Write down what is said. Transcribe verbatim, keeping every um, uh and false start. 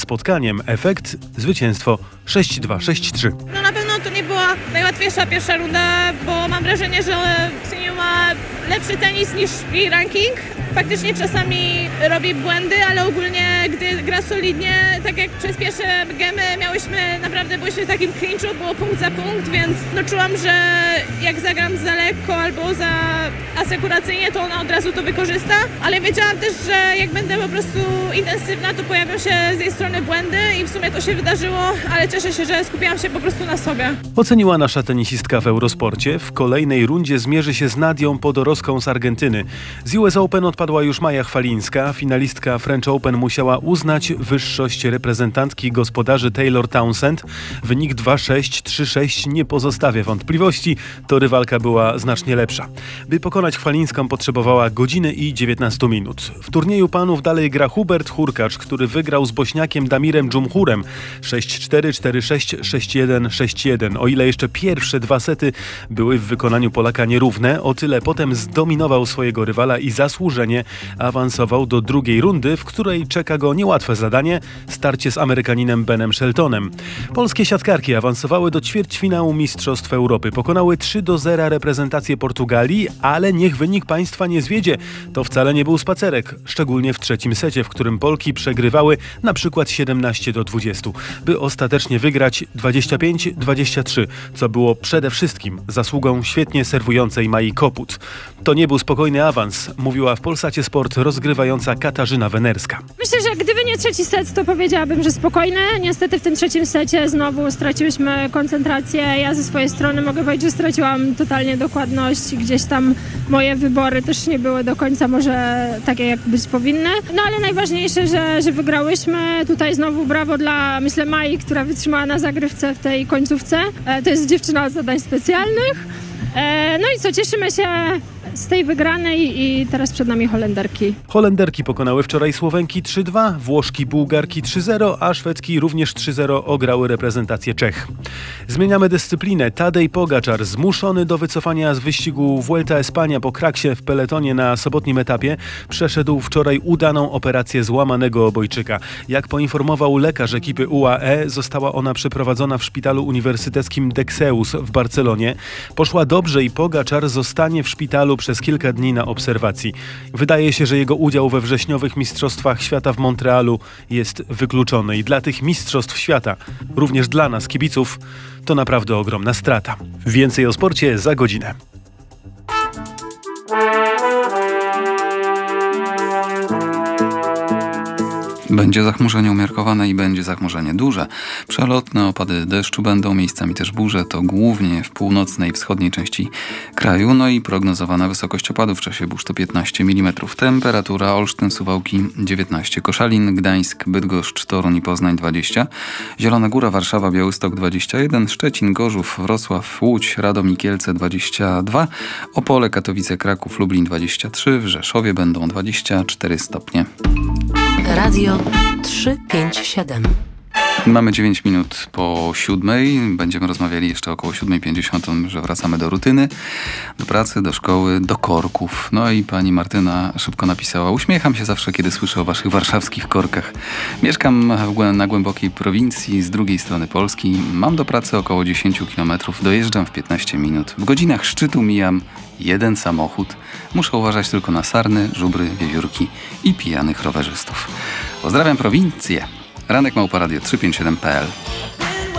spotkaniem. Efekt? Zwycięstwo sześć dwa, sześć trzy. No na pewno to nie była najłatwiejsza pierwsza runda, bo mam wrażenie, że Kseniu ma lepszy tenis niż jej ranking. Faktycznie czasami robi błędy, ale ogólnie gdy gra solidnie, tak jak przez pierwsze gemy miałyśmy, naprawdę byliśmy w takim clinchu, było punkt za punkt, więc no czułam, że jak zagram za lekko albo za asekuracyjnie, to ona od razu to wykorzysta, ale wiedziałam też, że jak będę po prostu intensywna, to pojawią się z jej strony błędy i w sumie to się wydarzyło, ale cieszę się, że skupiłam się po prostu na sobie. Oceniła nasza tenisistka w Eurosporcie. W kolejnej rundzie zmierzy się z Nadią Podoroską z Argentyny. Z U S Open odpadła już Maja Chwalińska. Finalistka French Open musiała uznać wyższość reprezentantki gospodarzy Taylor Townsend. Wynik dwa sześć, trzy sześć nie pozostawia wątpliwości. To rywalka była znacznie lepsza. By pokonać Chwalińską potrzebowała godziny i dziewiętnaście minut. W turnieju panów dalej gra Hubert Hurkacz, który wygrał z Bośniakiem Damirem Dżumhurem sześć cztery, cztery sześć, sześć jeden, sześć jeden. O ile jeszcze pierwsze dwa sety były w wykonaniu Polaka nierówne, o tyle potem zdominował swojego rywala i zasłużenie awansował do drugiej rundy, w której czeka go niełatwe zadanie – starcie z Amerykaninem Benem Sheltonem. Polskie siatkarki awansowały do ćwierćfinału Mistrzostw Europy. Pokonały trzy do zera reprezentację Portugalii, ale niech wynik państwa nie zwiedzie. To wcale nie był spacerek, szczególnie w trzecim secie, w którym Polki przegrywały na przykład siedemnaście do dwudziestu, by ostatecznie wygrać dwadzieścia pięć dwadzieścia trzy, co było przede wszystkim zasługą świetnie serwującej Mai Koput. To nie był spokojny awans, mówiła w Polsacie Sport rozgrywająca Katarzyna Wenerska. Myślę, że gdyby nie trzeci set, to powiedziałabym, że spokojne. Niestety w tym trzecim secie znowu straciłyśmy koncentrację. Ja ze swojej strony mogę powiedzieć, że straciłam totalnie dokładność. Gdzieś tam moje wybory też nie były do końca może takie, jak być powinny. No ale najważniejsze, że, że wygrałyśmy. Tutaj znowu brawo dla, myślę, Mai, która wytrzymała na zagrywce w tej końcówce. To jest dziewczyna od zadań specjalnych. No i co, cieszymy się z tej wygranej i teraz przed nami Holenderki. Holenderki pokonały wczoraj Słowenki trzy dwa, Włoszki Bułgarki trzy zero, a Szwedki również trzy zero ograły reprezentację Czech. Zmieniamy dyscyplinę. Tadej Pogaczar, zmuszony do wycofania z wyścigu Vuelta Espania po kraksie w peletonie na sobotnim etapie, przeszedł wczoraj udaną operację złamanego obojczyka. Jak poinformował lekarz ekipy U A E, została ona przeprowadzona w szpitalu uniwersyteckim Dexeus w Barcelonie. Poszła dobrze i Pogaczar zostanie w szpitalu przez kilka dni na obserwacji. Wydaje się, że jego udział we wrześniowych Mistrzostwach Świata w Montrealu jest wykluczony i dla tych Mistrzostw Świata, również dla nas, kibiców, to naprawdę ogromna strata. Więcej o sporcie za godzinę. Będzie zachmurzenie umiarkowane i będzie zachmurzenie duże. Przelotne opady deszczu będą, miejscami też burze, to głównie w północnej i wschodniej części kraju. No i prognozowana wysokość opadów w czasie burz to piętnaście milimetrów. Temperatura Olsztyn, Suwałki dziewiętnaście, Koszalin, Gdańsk, Bydgoszcz, Toruń i Poznań dwadzieścia, Zielona Góra, Warszawa, Białystok dwadzieścia jeden, Szczecin, Gorzów, Wrocław, Łódź, Radom i Kielce dwadzieścia dwa, Opole, Katowice, Kraków, Lublin dwadzieścia trzy, w Rzeszowie będą dwadzieścia cztery stopnie. Radio trzysta pięćdziesiąt siedem. Mamy dziewięć minut po siódmej. Będziemy rozmawiali jeszcze około siódma pięćdziesiąt, że wracamy do rutyny, do pracy, do szkoły, do korków. No i pani Martyna szybko napisała: uśmiecham się zawsze, kiedy słyszę o waszych warszawskich korkach. Mieszkam na głębokiej prowincji, z drugiej strony Polski. Mam do pracy około dziesięć kilometrów. Dojeżdżam w piętnaście minut. W godzinach szczytu mijam jeden samochód. Muszę uważać tylko na sarny, żubry, wiewiórki i pijanych rowerzystów. Pozdrawiam prowincję. Ranek małpa radio trzysta pięćdziesiąt siedem kropka pe el.